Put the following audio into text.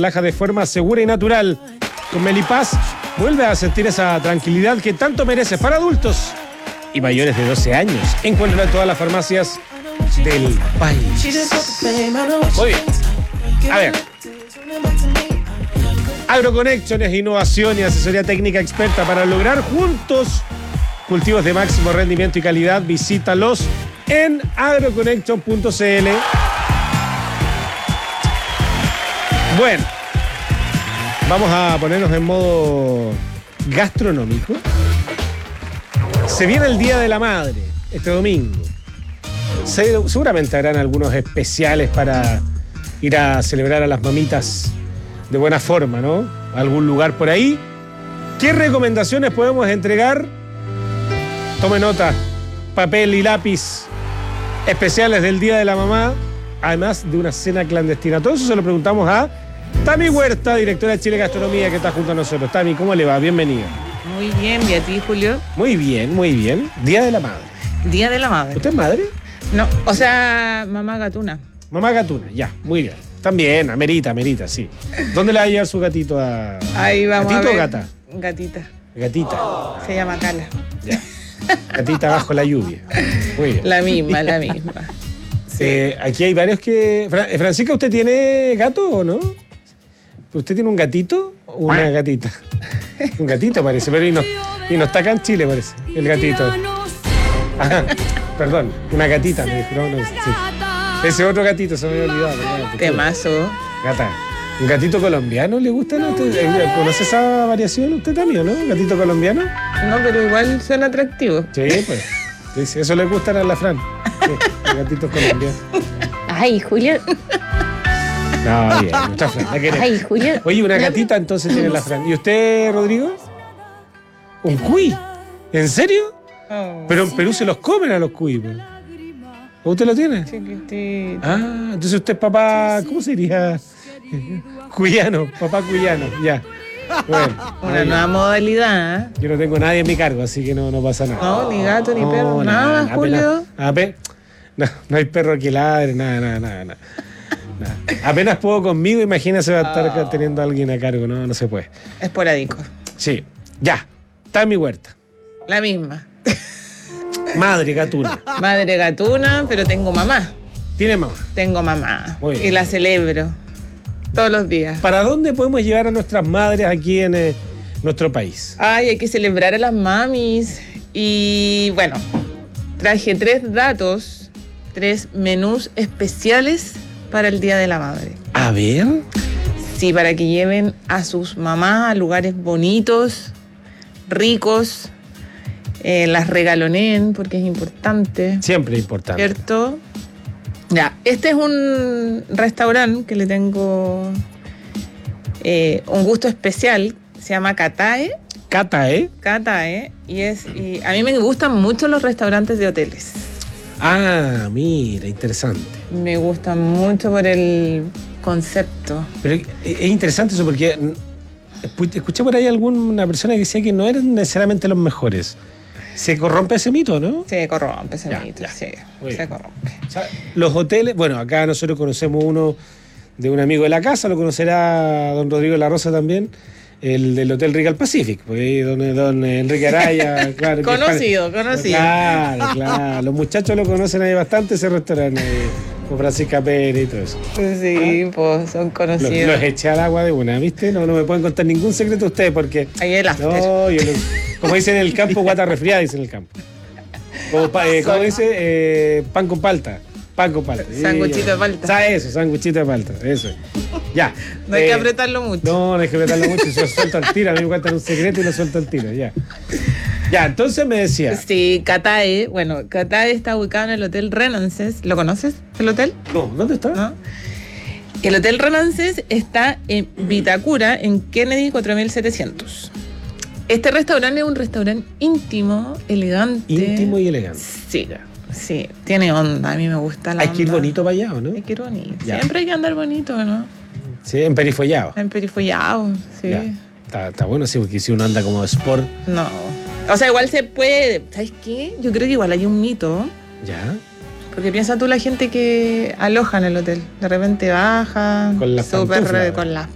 Relaja de forma segura y natural. Con Melipaz vuelve a sentir esa tranquilidad que tanto mereces para adultos y mayores de 12 años. Encuéntrala en todas las farmacias del país. Muy bien. A ver. AgroConnection es innovación y asesoría técnica experta para lograr juntos cultivos de máximo rendimiento y calidad. Visítalos en agroconnection.cl. Bueno, vamos a ponernos en modo gastronómico. Se viene el Día de la Madre, este domingo. Seguramente habrán algunos especiales para ir a celebrar a las mamitas de buena forma, ¿no? Algún lugar por ahí. ¿Qué recomendaciones podemos entregar? Tome nota, papel y lápiz especiales del Día de la Mamá, además de una cena clandestina. Todo eso se lo preguntamos a Tami Huerta, directora de Chile Gastronomía, que está junto a nosotros. Tami, ¿cómo le va? Bienvenida. Muy bien, ¿y a ti, Julio? Muy bien, muy bien. Día de la Madre. Día de la Madre. ¿Usted es madre? No, o sea, mamá gatuna. Mamá gatuna, ya, muy bien. También, amerita, sí. ¿Dónde le va a llevar su gatito a...? Ahí vamos ¿Gatito a ver. o gata? Gatita. Gatita. Se llama Cala. Ya. Gatita bajo la lluvia. Muy bien. La misma. Sí. Aquí hay varios que... Francisca, ¿usted tiene gato o no? ¿Usted tiene un gatito o una gatita? Un gatito parece, pero y no está acá en Chile, parece, el gatito. Ajá, perdón, una gatita me dijo, no, sí. Ese otro gatito se me había olvidado. Temazo. Gata. ¿Un gatito colombiano le gusta? ¿No? ¿Conoce esa variación usted también, no? ¿Gatito colombiano? No, pero igual suena atractivo. Sí, pues. Sí, eso le gusta a la Fran. Sí, los gatitos colombianos. Ay, Julio. No, bien, nuestra Fran, la queremos. Ay, Julio. Oye, una gatita entonces tiene la Fran. ¿Y usted, Rodrigo? ¿Un cuy? ¿En serio? Oh, Pero en Perú se los comen a los cuy, pues. ¿O usted lo tiene? chiquitito. Ah, entonces usted es papá, ¿cómo sería? Cuyano, papá cuyano, ya. Bueno, Una nueva modalidad, ¿eh? yo no tengo nadie en mi cargo, así que no pasa nada. No, ni gato, ni perro, nada, Julio. No hay perro que ladre, nada. Apenas puedo conmigo, imagínese va a estar teniendo a alguien a cargo, no se puede. Esporádico. Sí, ya, está en mi huerta. La misma. Madre gatuna. Madre gatuna, pero tengo mamá. ¿Tiene mamá? Tengo mamá. Muy bien. Y la celebro todos los días. ¿Para dónde podemos llevar a nuestras madres aquí en nuestro país? Ay, hay que celebrar a las mamis. Y bueno, traje 3 menús especiales para el Día de la Madre. A ver. Sí, para que lleven a sus mamás a lugares bonitos, ricos, las regaloneen, porque es importante. Siempre importante. ¿Cierto? Ya, este es un restaurante que le tengo un gusto especial. Se llama Catae. Catae. Y a mí me gustan mucho los restaurantes de hoteles. Ah, mira, interesante. Me gustan mucho por el concepto. Pero es interesante eso porque escuché por ahí alguna persona que decía que no eran necesariamente los mejores. Se corrompe ese mito, ¿no? Se corrompe ese mito, ya. sí. Muy Se bien. corrompe. O sea, los hoteles, bueno, acá nosotros conocemos uno de un amigo de la casa, lo conocerá don Rodrigo La Rosa también, el del Hotel Regal Pacific, porque ahí don Enrique Araya, claro. Conocido. Claro. Los muchachos lo conocen ahí bastante, ese restaurante, con Francisca Pérez y todo eso. Sí, pues son conocidos. Los eché al agua de una, ¿viste? No me pueden contar ningún secreto ustedes porque... Ahí el after. No, como dicen en el campo, guata resfriada, dicen en el campo. Como dice, pan con palta. Sanguchito de palta. ¿Sabes eso? Sanguchito de palta, eso. Ya. No hay que apretarlo mucho. No hay que apretarlo mucho, yo suelto al tiro. A mí me cuentan un secreto y lo suelto al tiro, ya. Ya, entonces me decía... Sí, Catae. Bueno, Catae está ubicado en el Hotel Renaissance. ¿Lo conoces, el hotel? No, ¿dónde está? ¿No? El Hotel Renaissance está en Vitacura, en Kennedy 4700. Este restaurante es un restaurante íntimo, elegante. Íntimo y elegante. Sí, Ya. sí, tiene onda. A mí me gusta la Hay onda. que ir bonito para allá, ¿o no? Hay que ir bonito. Ya. Siempre hay que andar bonito, ¿no? Sí, emperifollado. Emperifollado, sí. Ya. Está bueno, sí, porque si uno anda como sport. No. O sea, igual se puede. ¿Sabes qué? Yo creo que igual hay un mito. Ya. Porque piensa tú la gente que aloja en el hotel. De repente baja. Con las súper pantuflas. con las